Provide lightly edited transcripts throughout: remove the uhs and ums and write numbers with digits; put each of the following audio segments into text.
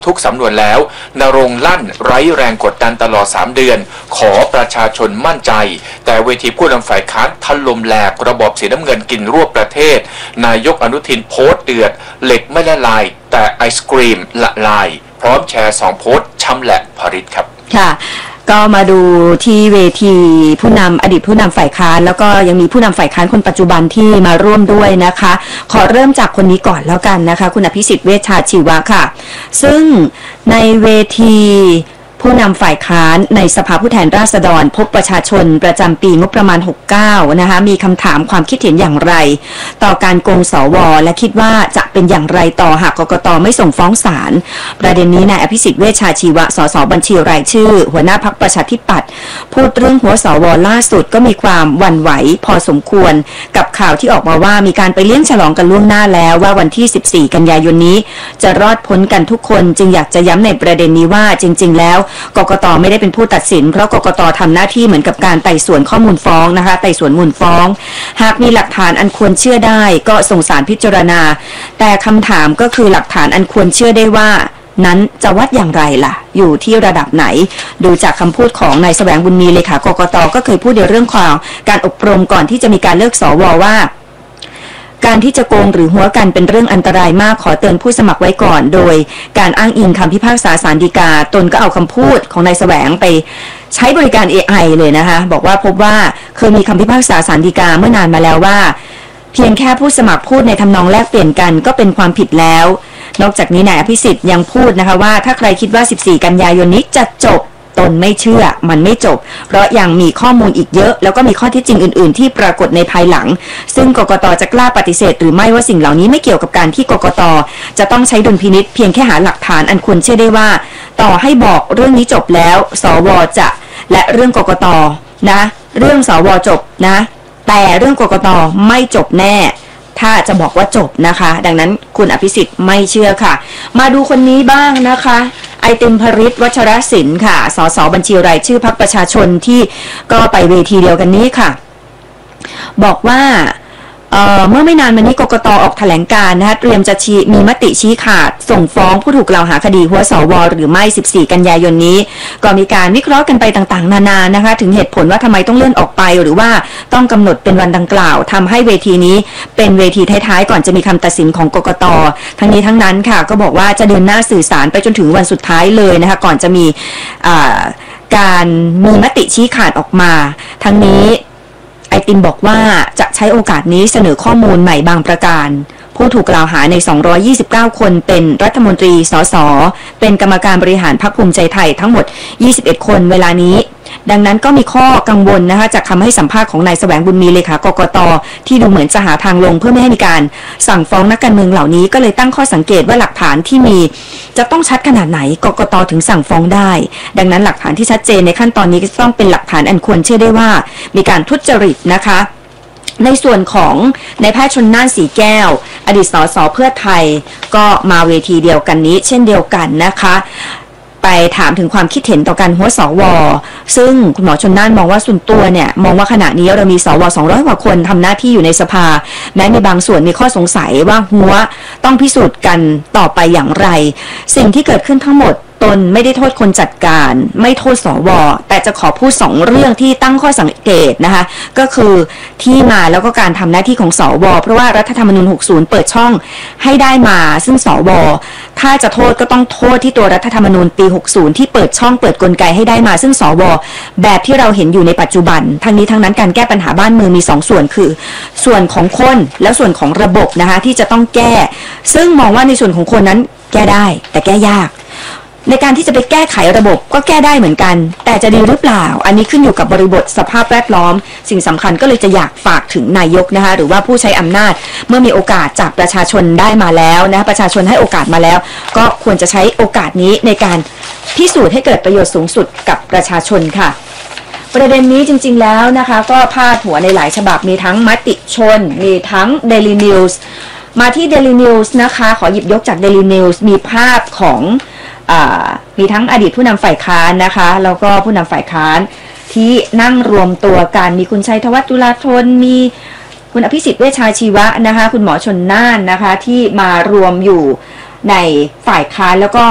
ทุกสำนวนแล้วณรงค์ลั่นไร้แรงกดดันตลอด3 เดือนขอประชาชนมั่นใจแต่เวทีผู้นำฝ่ายค้านถล่มแหลกระบอบสีน้ำเงินกินรวบประเทศนายกอนุทินโพสต์เดือดเหล็กไม่ละลายแต่ไอศกรีมละลายพร้อมแชร์2 โพสต์ช้ำแหละผริตครับค่ะก็มาดูที่เวทีผู้นำอดีตผู้นำฝ่ายค้านแล้วก็ยังมีผู้นำฝ่ายค้านคนปัจจุบันที่มาร่วมด้วยนะคะขอเริ่มจากคนนี้ก่อนแล้วกันนะคะคุณอภิสิทธิ์เวชชาชีวะค่ะซึ่งในเวทีผู้นำฝ่ายค้านในสภาผู้แทนราษฎรพบประชาชนประจำปีงบประมาณ69นะคะมีคำถามความคิดเห็นอย่างไรต่อการโกงสวและคิดว่าจะเป็นอย่างไรต่อหากกกต.ไม่ส่งฟ้องศาลประเด็นนี้นายอภิสิทธิ์เวชชาชีวะสสบัญชีรายชื่อหัวหน้าพรรคประชาธิปัตย์พูดเรื่องหัวสวล่าสุดก็มีความหวั่นไหวพอสมควรกับข่าวที่ออกมาว่ามีการไปเลี้ยงฉลองกันล่วงหน้าแล้วว่าวันที่14 กันยายนนี้จะรอดพ้นกันทุกคนจึงอยากจะย้ำในประเด็นนี้ว่าจริงๆแล้วกกต.ไม่ได้เป็นผู้ตัดสินเพราะกกต.ทำหน้าที่เหมือนกับการไต่สวนข้อมูลฟ้องนะคะไต่สวนมูลฟ้องหากมีหลักฐานอันควรเชื่อได้ก็ส่งศาลพิจารณาแต่คำถามก็คือหลักฐานอันควรเชื่อได้ว่านั้นจะวัดอย่างไรล่ะอยู่ที่ระดับไหนดูจากคำพูดของนายแสวงบุญมีเลขากกต.ก็เคยพูดในเรื่องของการอบรมก่อนที่จะมีการเลือกสวว่าการที่จะโกงหรือหัวกันเป็นเรื่องอันตรายมากขอเตือนผู้สมัครไว้ก่อนโดยการอ้างอิงคำพิพากษาศาลฎีกาตนก็เอาคำพูดของนายแสวงไปใช้บริการ AI เลยนะคะบอกว่าพบว่าเคยมีคำพิพากษาศาลฎีกาเมื่อนานมาแล้วว่าเพียงแค่ผู้สมัครพูดในทำนองแลกเปลี่ยนกันก็เป็นความผิดแล้วนอกจากนี้นายอภิสิทธิ์ยังพูดนะคะว่าถ้าใครคิดว่า14 กันยายนนี้จะจบตนไม่เชื่อมันไม่จบเพราะยังมีข้อมูลอีกเยอะแล้วก็มีข้อเท็จจริงอื่นๆที่ปรากฏในภายหลังซึ่งกกต.จะกล้าปฏิเสธหรือไม่ว่าสิ่งเหล่านี้ไม่เกี่ยวกับการที่กกต.จะต้องใช้ดุลพินิจเพียงแค่หาหลักฐานอันควรเชื่อได้ว่าต่อให้บอกเรื่องนี้จบแล้วสว.จะและเรื่องกกต.นะเรื่องสว.จบนะแต่เรื่องกกต.ไม่จบแน่ถ้าจะบอกว่าจบนะคะดังนั้นคุณอภิสิทธิ์ไม่เชื่อค่ะมาดูคนนี้บ้างนะคะไอติมพริตวัชรศิลป์ค่ะสสบัญชีรายชื่อพรรคประชาชนที่ก็ไปเวทีเดียวกันนี้ค่ะบอกว่าเมื่อไม่นานมานี้กกต.ออกแถลงการนะคะเตรียมจะมีมติชี้ขาดส่งฟ้องผู้ถูกกล่าวหาคดีหัวสวหรือไม่14 กันยายนนี้ก็มีการวิเคราะห์กันไปต่างๆนานานะคะถึงเหตุผลว่าทำไมต้องเลื่อนออกไปหรือว่าต้องกำหนดเป็นวันดังกล่าวทำให้เวทีนี้เป็นเวทีท้ายๆก่อนจะมีคำตัดสินของกกต.ทั้งนี้ทั้งนั้นค่ะก็บอกว่าจะเดินหน้าสื่อสารไปจนถึงวันสุดท้ายเลยนะคะก่อนจะมีการมีมติชี้ขาดออกมาทั้งนี้ไอติมบอกว่าจะใช้โอกาสนี้เสนอข้อมูลใหม่บางประการผู้ถูกกล่าวหาใน229 คนเป็นรัฐมนตรีสสเป็นกรรมการบริหารพรรคภูมิใจไทยทั้งหมด21 คนเวลานี้ดังนั้นก็มีข้อกังวลนะคะจากคำให้สัมภาษณ์ของนายแสวงบุญมีเลขากกต.ที่ดูเหมือนจะหาทางลงเพื่อไม่ให้มีการสั่งฟ้องนักการเมืองเหล่านี้ก็เลยตั้งข้อสังเกตว่าหลักฐานที่มีจะต้องชัดขนาดไหนกกต.ถึงสั่งฟ้องได้ดังนั้นหลักฐานที่ชัดเจนในขั้นตอนนี้ก็ต้องเป็นหลักฐานอันควรเชื่อได้ว่ามีการทุจริตนะคะในส่วนของนายแพทย์ชลน่านสีแก้วอดีตสสเพื่อไทยก็มาเวทีเดียวกันนี้เช่นเดียวกันนะคะไปถามถึงความคิดเห็นต่อการหัวสวซึ่งคุณหมอชลน่านมองว่าส่วนตัวเนี่ยมองว่าขณะนี้เรามีสว200 กว่าคนทำหน้าที่อยู่ในสภาแม้ในบางส่วนมีข้อสงสัยว่าหัวต้องพิสูจน์กันต่อไปอย่างไรสิ่งที่เกิดขึ้นทั้งหมดตนไม่ได้โทษคนจัดการไม่โทษสวแต่จะขอพูด2เรื่องที่ตั้งข้อสังเกตนะคะก็คือที่มาแล้วก็การทำหน้าที่ของสวเพราะว่ารัฐธรรมนูญ60เปิดช่องให้ได้มาซึ่งสวถ้าจะโทษก็ต้องโทษที่ตัวรัฐธรรมนูญปี60ที่เปิดช่องเปิดกลไกให้ได้มาซึ่งสวแบบที่เราเห็นอยู่ในปัจจุบันทั้งนี้ทั้งนั้นการแก้ปัญหาบ้านเมืองมี2ส่วนคือส่วนของคนและส่วนของระบบนะคะที่จะต้องแก้ซึ่งมองว่าในส่วนของคนนั้นแก้ได้แต่แก้ยากในการที่จะไปแก้ไขระบบก็แก้ได้เหมือนกันแต่จะดีหรือเปล่าอันนี้ขึ้นอยู่กับบริบทสภาพแวดล้อมสิ่งสำคัญก็เลยจะอยากฝากถึงนายกนะคะหรือว่าผู้ใช้อำนาจเมื่อมีโอกาสจากประชาชนได้มาแล้วนะประชาชนให้โอกาสมาแล้วก็ควรจะใช้โอกาสนี้ในการพิสูจน์ให้เกิดประโยชน์สูงสุดกับประชาชนค่ะประเด็นนี้จริงๆแล้วนะคะก็พาดหัวในหลายฉบับมีทั้งมติชนมีทั้ง Daily News มาที่ Daily News นะคะขอหยิบยกจาก Daily News มีภาพของมีทั้งอดีตผู้นำฝ่ายค้านนะคะแล้วก็ผู้นำฝ่ายค้านที่นั่งรวมตัวกันมีคุณชัยธวัฒน์ตุลาธนมีคุณอภิสิทธิ์เวชชาชีวะนะคะคุณหมอชลน่านนะคะที่มารวมอยู่ในฝ่ายค้านแล้วก็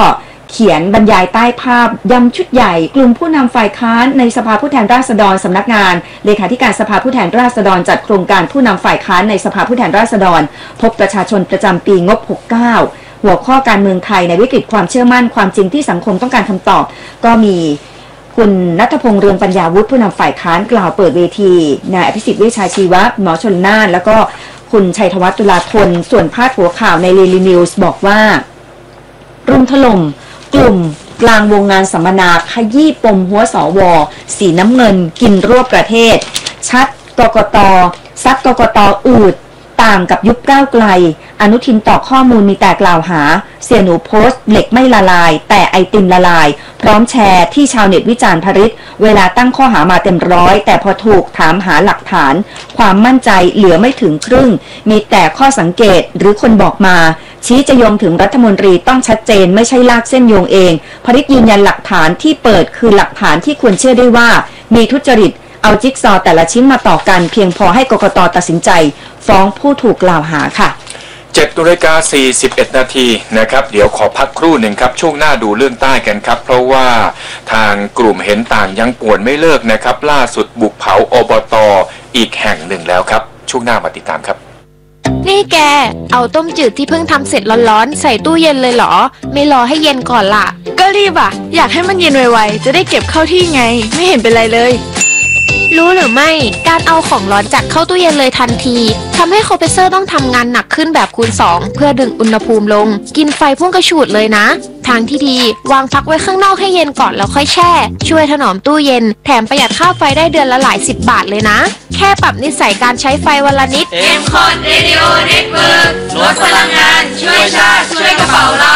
เขียนบรรยายใต้ภาพย้ำชุดใหญ่กลุ่มผู้นำฝ่ายค้านในสภาผู้แทนราษฎรสำนักงานเลขาธิการสภาผู้แทนราษฎรจัดโครงการผู้นำฝ่ายค้านในสภาผู้แทนราษฎรพบประชาชนประจำปีงบ69หัวข้อการเมืองไทยในวิกฤตความเชื่อมั่นความจริงที่สังคมต้องการคำตอบก็มีคุณณัฐพงษ์เรืองปัญญาวุฒิผู้นำฝ่ายค้านกล่าวเปิดเวทีนายอภิสิทธิ์เวชชาชีวะหมอชลน่านแล้วก็คุณชัยธวัฒน์ตุลาธนส่วนพาดหัวข่าวในเดลี่นิวส์บอกว่ารุมถล่มกลุ่มกลางวงงานสัมมนาขยี้ปมหัวสวสีน้ำเงินกินรวบประเทศชัดกกตซัดกกตอืดต่างกับยุคก้าวไกลอนุทินต่อข้อมูลมีแต่กล่าวหาเสี่ยหนูโพสต์เหล็กไม่ละลายแต่ไอติมละลายพร้อมแชร์ที่ชาวเน็ตวิจารณ์พริษเวลาตั้งข้อหามาเต็มร้อยแต่พอถูกถามหาหลักฐานความมั่นใจเหลือไม่ถึงครึ่งมีแต่ข้อสังเกตหรือคนบอกมาชี้จะโยงถึงรัฐมนตรีต้องชัดเจนไม่ใช่ลากเส้นโยงเองพริษยืนยันหลักฐานที่เปิดคือหลักฐานที่ควรเชื่อได้ว่ามีทุจริตเอาจิ๊กซอว์แต่ละชิ้นมาต่อกันเพียงพอให้กกต.ตัดสินใจฟ้องผู้ถูกกล่าวหาค่ะ 7:41 นาทีนะครับเดี๋ยวขอพักครู่หนึ่งครับช่วงหน้าดูเรื่องใต้กันครับเพราะว่าทางกลุ่มเห็นต่างยังป่วนไม่เลิกนะครับล่าสุดบุกเผาอบต.อีกแห่งหนึ่งแล้วครับช่วงหน้ามาติดตามครับนี่แกเอาต้มจืดที่เพิ่งทำเสร็จร้อนๆใส่ตู้เย็นเลยเหรอไม่รอให้เย็นก่อนล่ะก็รีบอะอยากให้มันเย็นไวๆจะได้เก็บเข้าที่ไงไม่เห็นเป็นไรเลยรู้หรือไม่การเอาของร้อนจากเข้าตู้เย็นเลยทันทีทำให้คอมเพรสเซอร์ต้องทำงานหนักขึ้นแบบคูณ2เพื่อดึงอุณหภูมิลงกินไฟพุ่งกระฉูดเลยนะทางที่ดีวางพักไว้ข้างนอกให้เย็นก่อนแล้วค่อยแช่ช่วยถนอมตู้เย็นแถมประหยัดค่าไฟได้เดือนละหลาย10 บาทเลยนะแค่ปรับนิสัยการใช้ไฟวันละนิด M-Con Radio Network ลดพลังงานช่วยชาติช่วยกระเป๋าเรา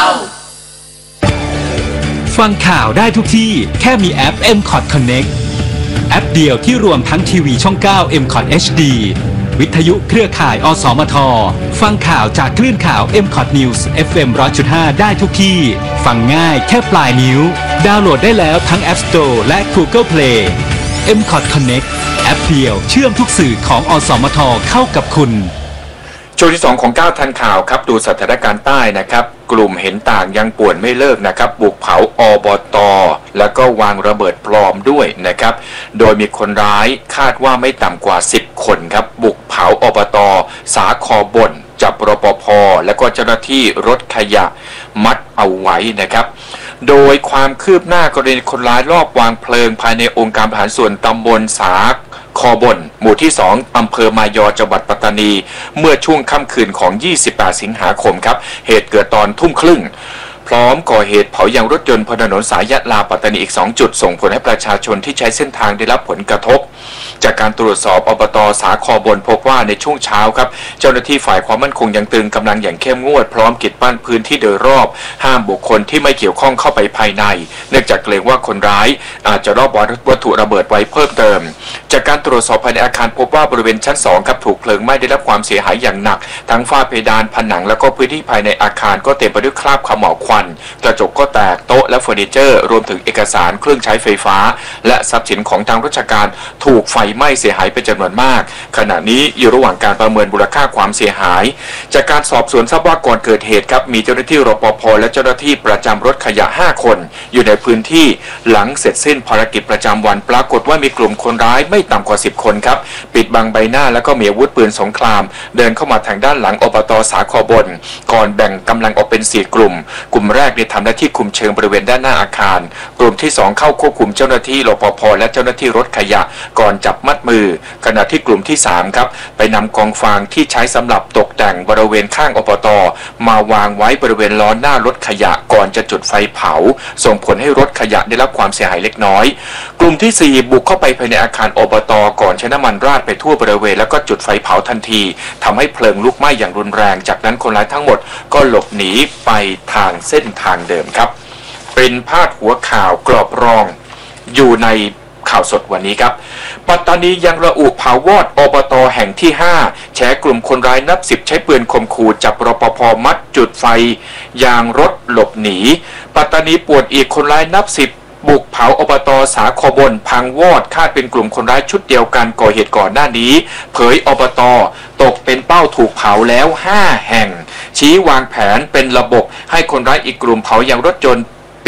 ฟังข่าวได้ทุกที่แค่มีแอป M-Con Connectแอปเดียวที่รวมทั้งทีวีช่อง 9 M-Con HD วิทยุเครือข่ายอสมทฟังข่าวจากคลื่นข่าว M-Con News FM 100.5 ได้ทุกที่ฟังง่ายแค่ปลายนิ้วดาวน์โหลดได้แล้วทั้ง App Store และ Google Play M-Con Connect แอปเดียวเชื่อมทุกสื่อของอสมทเข้ากับคุณช่วงที่2ของ9ทันข่าวครับดูสถานการณ์ใต้นะครับกลุ่มเห็นต่างยังป่วนไม่เลิกนะครับบุกเผาอบต.แล้วก็วางระเบิดปลอมด้วยนะครับโดยมีคนร้ายคาดว่าไม่ต่ำกว่า10 คนครับบุกเผาอบต.สาคอบนจับรปภ.และก็เจ้าหน้าที่รถขยะมัดเอาไว้นะครับโดยความคืบหน้ากรณีคนร้ายลอบวางเพลิงภายในองค์การบริหารส่วนตำบลสาคอบนหมู่ที่2อำเภอมายอจังหวัดปัตตานีเมื่อช่วงค่ำคืนของ28 สิงหาคมครับเหตุเกิดตอน 20:30 น.พร้อมก่อเหตุเผายางรถยนต์บนถนนสายยะลาปัตตานีอีก2 จุดส่งผลให้ประชาชนที่ใช้เส้นทางได้รับผลกระทบจากการตรวจสอบอบต.สาคอบนพบว่าในช่วงเช้าครับเจ้าหน้าที่ฝ่ายความมั่นคงยังตึงกำลังอย่างเข้มงวดพร้อมกิจปั้นพื้นที่โดยรอบห้ามบุคคลที่ไม่เกี่ยวข้องเข้าไปภายในเนื่องจากเกรงว่าคนร้ายอาจจะรอบวัตถุระเบิดไว้เพิ่มเติมจากการตรวจสอบภายในอาคารพบว่าบริเวณชั้น2ครับถูกเพลิงไหม้ได้รับความเสียหายอย่างหนักทั้งฝ้าเพดานผนังแล้วก็พื้นที่ภายในอาคารก็เต็มไปด้วยคราบเขม่าวควันกระจกก็แตกโต๊ะและเฟอร์นิเจอร์รวมถึงเอกสารเครื่องใช้ไฟฟ้าและทรัพย์สินของทางราชการถูกไฟไหม้เสียหายเป็นจำนวนมากขณะนี้อยู่ระหว่างการประเมินมูลค่าความเสียหายจากการสอบสวนทราบว่าก่อนเกิดเหตุครับมีเจ้าหน้าที่รปภ.และเจ้าหน้าที่ประจำรถขยะ5 คนอยู่ในพื้นที่หลังเสร็จสิ้นภารกิจประจำวันปรากฏว่ามีกลุ่มคนร้ายไม่ต่ำกว่า10 คนครับปิดบังใบหน้าแล้วก็มีอาวุธปืนสงครามเดินเข้ามาทางด้านหลังอบต.สาคอบนก่อนแบ่งกำลังออกเป็น4 กลุ่มแรกได้ทำหน้าที่คุมเชิงบริเวณด้านหน้าอาคารกลุ่มที่2เข้าควบคุมเจ้าหน้าที่รปภ.และเจ้าหน้าที่รถขยะก่อนจับมัดมือขณะที่กลุ่มที่3ครับไปนำกองฟางที่ใช้สำหรับตกแต่งบริเวณข้างอบต.มาวางไว้บริเวณล้อหน้ารถขยะก่อนจะจุดไฟเผาส่งผลให้รถขยะได้รับความเสียหายเล็กน้อยกลุ่มที่4บุกเข้าไปภายในอาคารอบต.ก่อนใช้น้ำมันราดไปทั่วบริเวณแล้วก็จุดไฟเผาทันทีทำให้เพลิงลุกไหม้อย่างรุนแรงจากนั้นคนร้ายทั้งหมดก็หลบหนีไปทางเส้นทางเดิมครับเป็นพาดหัวข่าวกรอบรองอยู่ในข่าวสดวันนี้ครับปัตตานียังระอุเผาวอดอบต.แห่งที่5แฉกลุ่มคนร้ายนับ10ใช้ปืนข่มขู่จับรปภ.มัดจุดไฟยางรถหลบหนีปัตตานีป่วนอีกคนร้ายนับ10บุกเผาอบต.สาคอบนพังวอดคาดเป็นกลุ่มคนร้ายชุดเดียวกันก่อเหตุก่อนหน้านี้เผยอบต.ตกเป็นเป้าถูกเผาแล้ว5 แห่งชี้วางแผนเป็นระบบให้คนร้ายอีกกลุ่มเผายางรถยนต์ปิ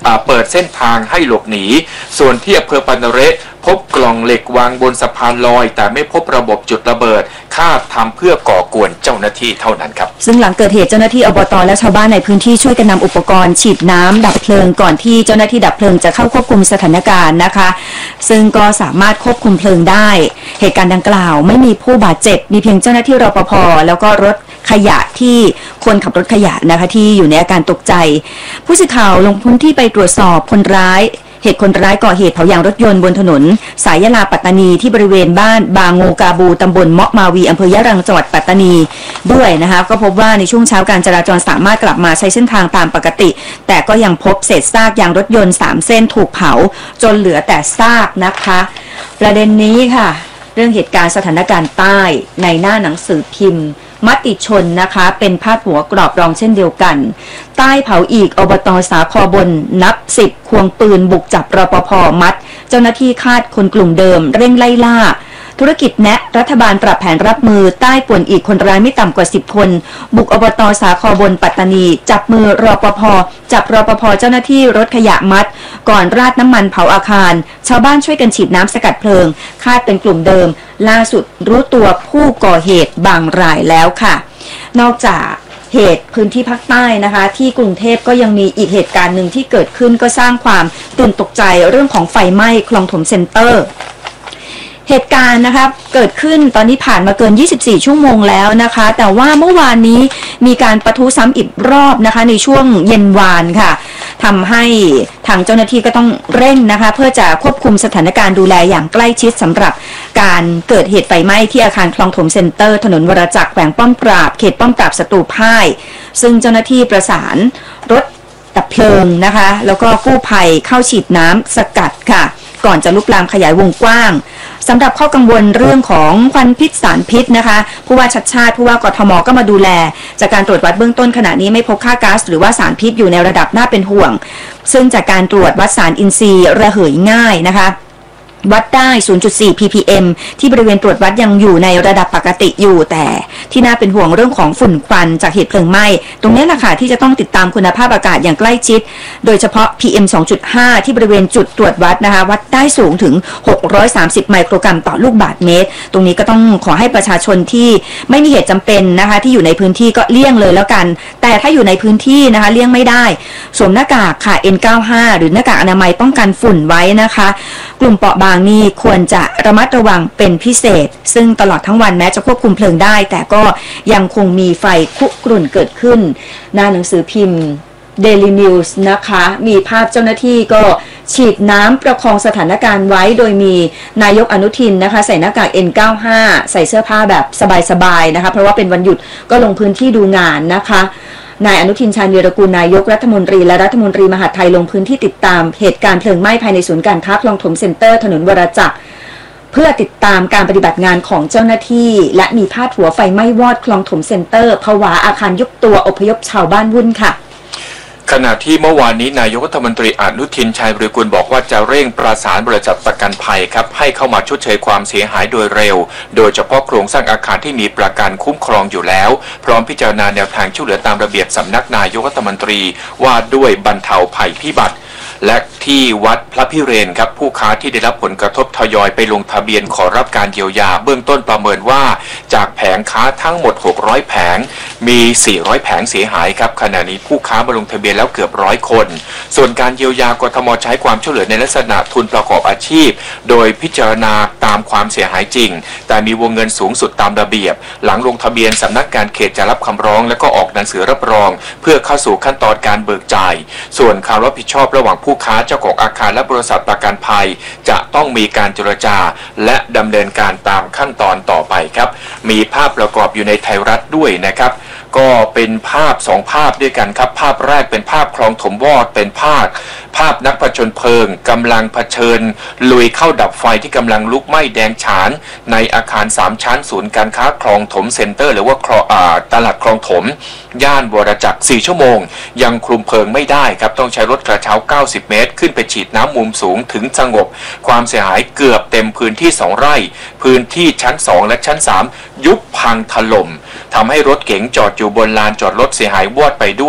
เปิดเส้นทางให้หลบหนีส่วนที่อำเภอปานาเระพบกล่องเหล็กวางบนสะพานลอยแต่ไม่พบระบบจุดระเบิดคาดทำเพื่อก่อกวนเจ้าหน้าที่เท่านั้นครับซึ่งหลังเกิดเหตุเจ้าหน้าที่อบต.และชาวบ้านในพื้นที่ช่วยกันนำอุปกรณ์ฉีดน้ำดับเพลิงก่อนที่เจ้าหน้าที่ดับเพลิงจะเข้าควบคุมสถานการณ์นะคะซึ่งก็สามารถควบคุมเพลิงได้เหตุการณ์ดังกล่าวไม่มีผู้บาดเจ็บมีเพียงเจ้าหน้าที่รปภ.แล้วก็รถขยะที่คนขับรถขยะนะคะที่อยู่ในอาการตกใจผู้สื่อข่าวลงพื้นที่ไปตรวจสอบคนร้ายเหตุคนร้ายก่อเหตุเผายางรถยนต์บนถนนสายยะลาปัตตานีที่บริเวณบ้านบางโงกาบูตำบลเมาะมาวีอำเภอยะรังจังหวัดปัตตานีด้วยนะคะก็พบว่าในช่วงเช้าการจราจรสามารถกลับมาใช้เส้นทางตามปกติแต่ก็ยังพบเศษซากยางรถยนต์3เส้นถูกเผาจนเหลือแต่ซากนะคะประเด็นนี้ค่ะเรื่องเหตุการณ์สถานการณ์ใต้ในหน้าหนังสือพิมพ์มติชนนะคะเป็นพาดหัวกรอบรองเช่นเดียวกันใต้เผาอีกอบต.สาครบนนับ10ควงปืนบุกจับรปภ.มัดเจ้าหน้าที่คาดคนกลุ่มเดิมเร่งไล่ล่าธุรกิจแนะรัฐบาลปรับแผนรับมือใต้ป่วนอีกคนร้ายไม่ต่ำกว่า10คนบุกอบต.สาครบนปัตตานีจับมือรปภ.จับรปภ.เจ้าหน้าที่รถขยะมัดก่อนราดน้ำมันเผาอาคารชาวบ้านช่วยกันฉีดน้ำสกัดเพลิงคาดเป็นกลุ่มเดิมล่าสุดรู้ตัวผู้ก่อเหตุบางรายแล้วค่ะนอกจากเหตุพื้นที่ภาคใต้นะคะที่กรุงเทพก็ยังมีอีกเหตุการณ์หนึ่งที่เกิดขึ้นก็สร้างความตื่นตกใจเรื่องของไฟไหม้คลองถมเซ็นเตอร์เหตุการณ์นะคะเกิดขึ้นตอนนี้ผ่านมาเกิน24ชั่วโมงแล้วนะคะแต่ว่าเมื่อวานนี้มีการปะทุซ้ำอีกรอบนะคะในช่วงเย็นวานค่ะทำให้ทางเจ้าหน้าที่ก็ต้องเร่งนะคะเพื่อจะควบคุมสถานการณ์ดูแลอย่างใกล้ชิดสำหรับการเกิดเหตุไฟไหม้ที่อาคารคลองถมเซ็นเตอร์ถนนวรจักรแขวงป้อมปราบเขตป้อมปราบศัตรูพ่ายซึ่งเจ้าหน้าที่ประสานรถดับเพลิงนะคะแล้วก็กู้ภัยเข้าฉีดน้ำสกัดค่ะก่อนจะลุกลามขยายวงกว้างสำหรับข้อกังวลเรื่องของควันพิษสารพิษนะคะผู้ว่าชัดชาติผู้ว่ากทมก็มาดูแลจากการตรวจวัดเบื้องต้นขณะนี้ไม่พบค่าก๊าซหรือว่าสารพิษอยู่ในระดับน่าเป็นห่วงซึ่งจากการตรวจวัดสารอินทรีย์ระเหยง่ายนะคะวัดได้ 0.4 ppm ที่บริเวณตรวจวัดยังอยู่ในระดับปกติอยู่แต่ที่น่าเป็นห่วงเรื่องของฝุ่นควันจากเหตุเพลิงไหม้ตรงนี้แหละค่ะที่จะต้องติดตามคุณภาพอากาศอย่างใกล้ชิดโดยเฉพาะ PM 2.5 ที่บริเวณจุดตรวจวัดนะคะวัดได้สูงถึง630ไมโครกรัมต่อลูกบาศก์เมตรตรงนี้ก็ต้องขอให้ประชาชนที่ไม่มีเหตุจำเป็นนะคะที่อยู่ในพื้นที่ก็เลี่ยงเลยแล้วกันแต่ถ้าอยู่ในพื้นที่นะคะเลี่ยงไม่ได้สวมหน้ากากค่ะ N95 หรือหน้ากากอนามัยป้องกันฝุ่นไว้นะคะกลุ่มเปราะบางนี่ควรจะระมัดระวังเป็นพิเศษซึ่งตลอดทั้งวันแม้จะควบคุมเพลิงได้แต่ก็ยังคงมีไฟคุกรุ่นเกิดขึ้นหน้าหนังสือพิมพ์ Daily News นะคะมีภาพเจ้าหน้าที่ก็ฉีดน้ำประคองสถานการณ์ไว้โดยมีนายกอนุทินนะคะใส่หน้ากาก N95 ใส่เสื้อผ้าแบบสบายๆนะคะเพราะว่าเป็นวันหยุดก็ลงพื้นที่ดูงานนะคะนายอนุทินชาญวีรกูลนายกรัฐมนตรีและรัฐมนตรีมหาดไทยลงพื้นที่ติดตามเหตุการณ์เพลิงไหม้ภายในศูนย์การค้าคลองถมเซ็นเตอร์ถนนวรจักรเพื่อติดตามการปฏิบัติงานของเจ้าหน้าที่และมีพาดหัวไฟไหม้วอดคลองถมเซ็นเตอร์ผวาอาคารยุบตัวอพยพชาวบ้านวุ่นค่ะขณะที่เมื่อวานนี้นายกรัฐมนตรีอนุทินชาญวีรกูลบอกว่าจะเร่งประสานบริษัทประกันภัยครับให้เข้ามาชดเชยความเสียหายโดยเร็วโดยเฉพาะโครงสร้างอาคารที่มีประกันคุ้มครองอยู่แล้วพร้อมพิจารณาแนวทางช่วยเหลือตามระเบียบสำนักนายกรัฐมนตรีว่าด้วยบรรเทาภัยพิบัติและที่วัดพระพิเรนครับผู้ค้าที่ได้รับผลกระทบทยอยไปลงทะเบียนขอรับการเยียวยาเบื้องต้นประเมินว่าจากแผงค้าทั้งหมด600แผงมี400แผงเสียหายครับขณะนี้ผู้ค้ามาลงทะเบียนแล้วเกือบ100คนส่วนการเยียวยากทมใช้ความช่วยเหลือในลักษณะทุนประกอบอาชีพโดยพิจารณาตามความเสียหายจริงแต่มีวงเงินสูงสุดตามระเบียบหลังลงทะเบียนสำนักงานเขตจะรับคำร้องและก็ออกหนังสือรับรองเพื่อเข้าสู่ขั้นตอนการเบิกจ่ายส่วนความรับผิดชอบระหว่างผู้ค้าเจ้าของอาคารและบริษัทประกันภัยจะต้องมีการเจรจาและดำเนินการตามขั้นตอนต่อไปครับมีภาพประกอบอยู่ในไทยรัฐด้วยนะครับก็เป็นภาพ2ภาพด้วยกันครับภาพแรกเป็นภาพคลองถมวอดเป็นภาพนักผจญเพลิงกำลังเผชิญลุยเข้าดับไฟที่กำลังลุกไหม้แดงฉานในอาคาร3ชั้นศูนย์การค้าคลองถมเซ็นเตอร์หรือว่าตลาดคลองถมย่านวรจักร4ชั่วโมงยังคุมเพลิงไม่ได้ครับต้องใช้รถกระเช้า90เมตรขึ้นไปฉีดน้ำมุมสูงถึงสงบความเสียหายเกือบเต็มพื้นที่2ไร่พื้นที่ชั้น2และชั้น3ยุบพังถล่มทำให้รถเก๋งจอดอยู่บนลานจอดรถเสียหายวอดไปด้วย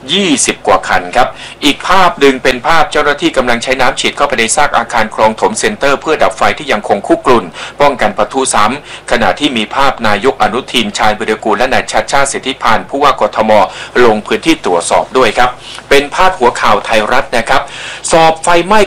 20 กว่าคันครับอีกภาพหนึ่งเป็นภาพเจ้าหน้าที่กำลังใช้น้ำฉีดเข้าไปในซากอาคารคลองถมเซ็นเตอร์เพื่อดับไฟที่ยังคงคุกรุ่นป้องกันปะทุซ้ำขณะที่มีภาพนายกอนุทินชาญวิรากูลและนายชาติชาติสิทธิพันธ์ผู้ว่ากทมลงพื้นที่ตรวจสอบด้วยครับเป็นพาดหัวข่าวไทยรัฐนะครับสอบไฟไหม้